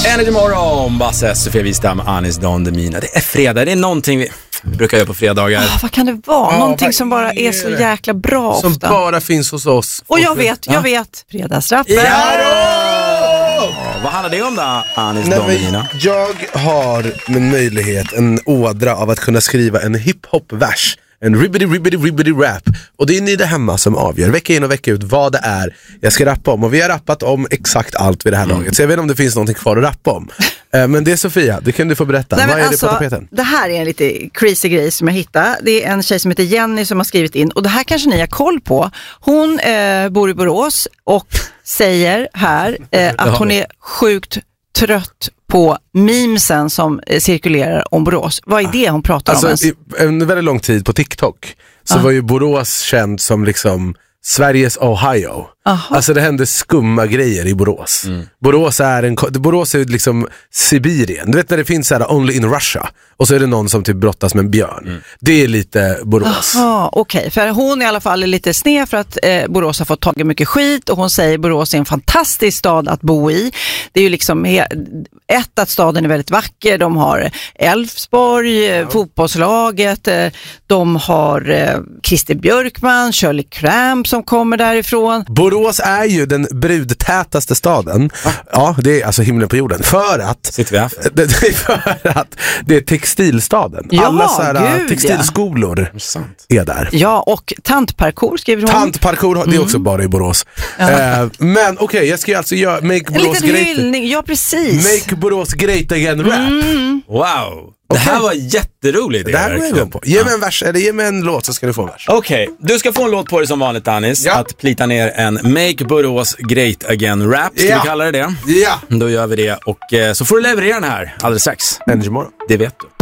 Energy morgon, Basse, Sofia Wistam, Anis Don Demina. Det är fredag, det är någonting vi brukar göra på fredagar. Vad kan det vara? Någonting som bara är så jäkla bra som ofta. bara finns hos oss. Och jag vet. Fredagsrappen. Vad handlar det om då, Anis Don Demina? Jag har en möjlighet, en ådra av att kunna skriva en hiphop-vers. En ribbidi rap. Och det är ni där hemma som avgör vecka in och vecka ut vad det är jag ska rappa om. Och vi har rappat om exakt allt vid det här laget. Så jag vet inte om det finns någonting kvar att rappa om. Men det är Sofia, det kan du få berätta. Nej, vad är alltså, det på tapeten? Det här är en lite crazy grej som jag hittade. Det är en tjej som heter Jenny som har skrivit in. Och det här kanske ni har koll på. Hon bor i Borås och säger här att hon är sjukt trött på memesen som cirkulerar om Borås. Vad är det hon pratar om ens? I en väldigt lång tid på TikTok så var ju Borås känd som liksom Sveriges Ohio. Aha. Alltså det hände skumma grejer i Borås. Borås är liksom Sibirien. Du vet när det finns så här Only in Russia och så är det någon som typ brottas med en björn. Det är lite Borås. Okej. För hon i alla fall är lite sned för att Borås har fått tag mycket skit och hon säger Borås är en fantastisk stad att bo i. Det är ju liksom att staden är väldigt vacker. De har Älvsborg, fotbollslaget, de har Christer Björkman, Shirley Clamp som kommer därifrån. Borås är ju den brudtätaste staden. Ja, det är alltså himlen på jorden. För att det är textilstaden. Ja, alla så här textilskolor är där. Ja, och tantparkour skriver hon. Tantparkour, det är också bara i Borås. Men okej, jag ska alltså göra Make Borås Great. En liten hyllning, ja precis. Make Borås Great Again rap. Wow. Det här var jätteroligt. Det här går jag på. Ge mig en vers, eller ge mig en låt så ska du få en vers. Okej, du ska få en låt på dig som vanligt, Anis. Att plita ner en Make Borås Great Again rap. Ska vi kalla det? Ja. Då gör vi det och så får du leverera den här alldeles strax. Energy morgon. Det vet du.